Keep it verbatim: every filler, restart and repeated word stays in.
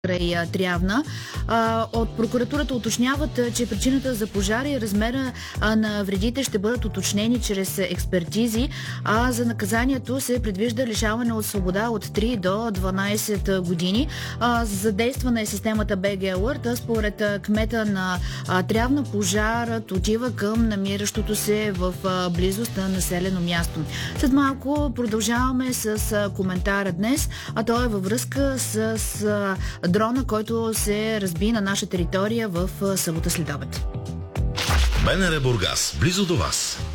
край Трявна. От прокуратурата уточняват, че причината за пожара и размера на вредите ще бъдат уточнени чрез експертизи, а за наказанието се предвижда лишаване от свобода от три до дванайсет години. Задействана е системата би джи Alert. Според кмета на Трявна пожарът отива към намиращото се в близост на населено място. След малко продължаваме с коментара днес, а то е във връзка с дрона, който се разби на наша територия в събота следобед. БНР Бургас, близо до вас.